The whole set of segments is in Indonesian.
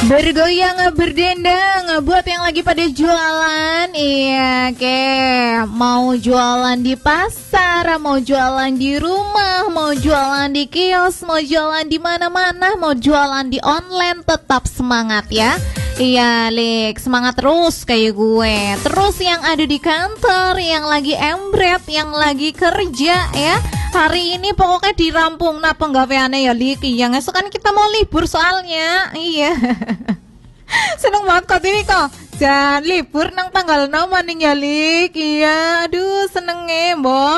Bergoyang, berdendang buat yang lagi pada jualan. Iya, mau jualan di pasar, mau jualan di rumah, mau jualan di kios, mau jualan di mana-mana, mau jualan di online, tetap semangat ya. Iya, Lik, semangat terus kayak gue. Terus yang ada di kantor, yang lagi embret, yang lagi kerja ya. Hari ini pokoknya dirampung nah penggaweannya ya, Lik. Yang esok kan kita mau libur soalnya. Iya. Seneng banget kok ini kok. Jangan libur nang tanggal 6 maning ya, Lik. Iya, aduh seneng ngembok.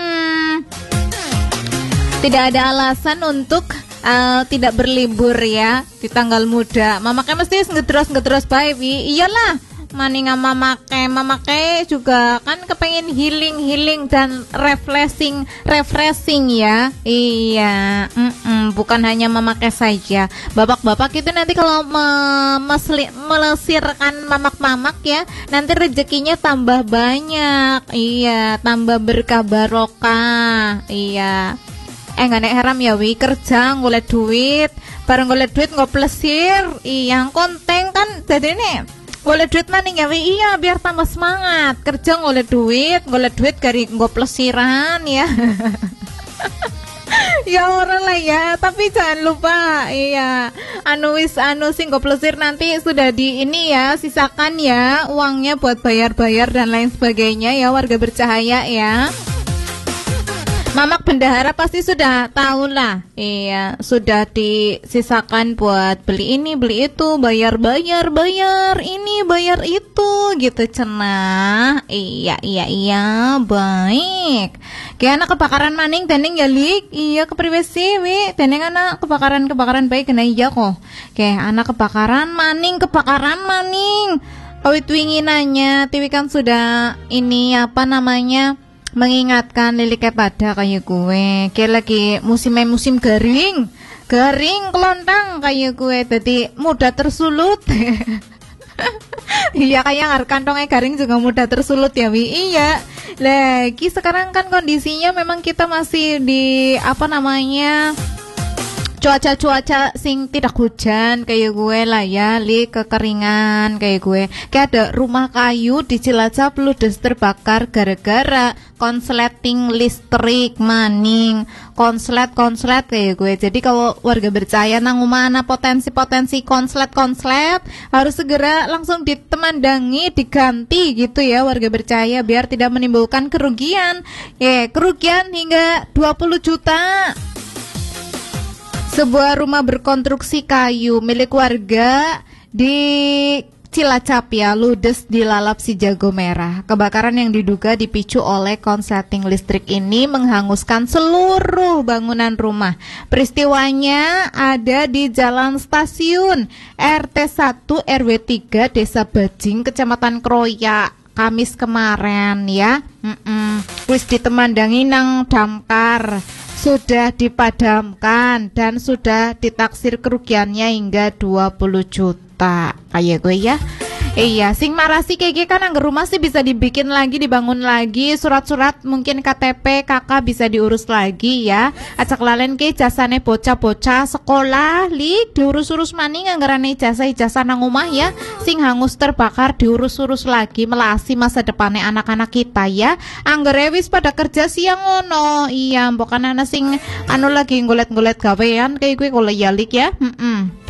Tidak ada alasan untuk tidak berlibur ya di tanggal muda. Mamake mesti ngedros bae wi. Iyalah, maning mamake juga kan kepengen healing dan refreshing ya. Iya, bukan hanya mamake saja. Bapak-bapak itu nanti kalau melesirkan mamak ya, nanti rezekinya tambah banyak. Iya, tambah berkah barokah. Iya. Nggak nek haram ya wi, kerja golek duit, bareng golek duit nggak plesir, yang konten kan jadi nih golek duit maning ya wi, iya biar tambah semangat, kerja golek duit gari nggak plesiran ya. Ya orang lah ya, tapi jangan lupa iya anu sing nggak plesir nanti sudah di ini ya, sisakan ya uangnya buat bayar dan lain sebagainya ya, warga bercahaya ya. Mamak bendahara pasti sudah tahu lah. Iya, sudah disisakan buat beli ini, beli itu, bayar ini, bayar itu gitu cenah. Iya, baik. Kayak anak kebakaran maning dening ya, Lik. Iya, kepriwe sih, wi? Dening anak kebakaran baik kena iya kok. Kayak anak kebakaran maning. Awit wingi nanya, Tiwi kan sudah ini apa namanya? Mengingatkan Lilik pada kayak gue, kayak lagi musim garing kelontang kayak gue, jadi mudah tersulut. Iya, kayak kantongnya garing juga mudah tersulut ya wi. Iya, lagi sekarang kan kondisinya memang kita masih di apa namanya cuaca sing tidak hujan kayak gue lah ya, Li, kekeringan kayak gue. Kayak ada rumah kayu di Cilacap ludes terbakar gara-gara konsleting listrik maning. Konslet kayak gue. Jadi kalau warga percaya nang mana potensi konslet harus segera langsung ditemandangi, diganti gitu ya warga percaya, biar tidak menimbulkan kerugian. Kerugian hingga 20 juta. Sebuah rumah berkonstruksi kayu milik warga di Cilacap ya, ludes dilalap si jago merah. Kebakaran yang diduga dipicu oleh konsleting listrik ini menghanguskan seluruh bangunan rumah. Peristiwanya ada di Jalan Stasiun RT 1 RW 3 Desa Bajing, Kecamatan Kroya, Kamis kemarin ya. Wis ditemandangi nang damkar, sudah dipadamkan dan sudah ditaksir kerugiannya hingga 20 juta kayak gue ya. Iya, sing marasi kayak kan anggar rumah sih bisa dibikin lagi, dibangun lagi, surat-surat mungkin KTP kakak bisa diurus lagi ya. Acak lalen ke jasane bocah-bocah sekolah Lik, diurus-urus maning anggarane ijazah nang omah ya. Sing hangus terbakar diurus-urus lagi, melasi masa depannya anak-anak kita ya. Anggere wis pada kerja siang ngono. Iya, mbok ana sing anu lagi ngolet-ngolet gawean kayak gue kalau ya Lik ya.